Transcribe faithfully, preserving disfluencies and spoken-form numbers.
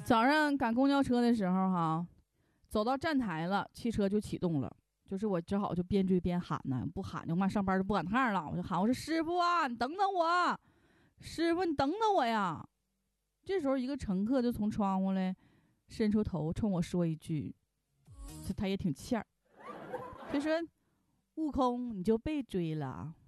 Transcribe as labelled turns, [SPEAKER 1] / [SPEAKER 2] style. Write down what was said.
[SPEAKER 1] 早上赶公交车的时候哈，走到站台了，汽车就启动了，就是我只好就边追边喊呢，不喊就妈上班就不赶趟了，我就喊，我说师傅啊，你等等我，师傅你等等我呀。这时候一个乘客就从窗户来伸出头冲我说一句，就他也挺欠儿，他说悟空你就被追了。